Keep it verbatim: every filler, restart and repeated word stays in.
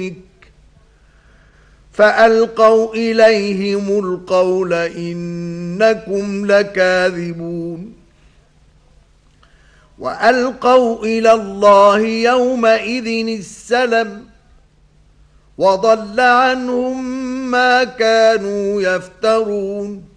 دونك فألقوا إليهم القول إنكم لكاذبون وألقوا إلى الله يومئذ السلم وضل عنهم ما كانوا يفترون